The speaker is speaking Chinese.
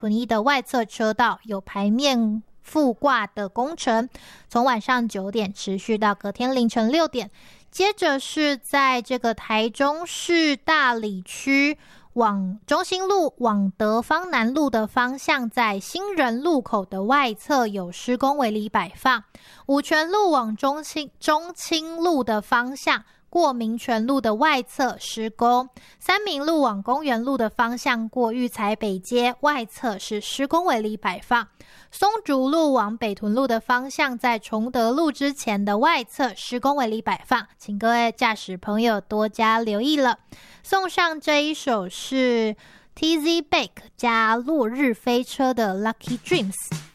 屯一的外侧车道有排面复挂的工程，从晚上9点持续到隔天凌晨6点。接着是在这个台中市大里区往中心路往德芳南路的方向，在新人路口的外侧有施工围篱摆放。五权路往中清路的方向，过民权路的外侧施工。三民路往公园路的方向，过育才北街外侧是施工围篱摆放。松竹路往北屯路的方向，在崇德路之前的外侧施工围篱摆放，请各位驾驶朋友多加留意了。送上这一首是 TZ Bake 加落日飞车的 Lucky Dreams。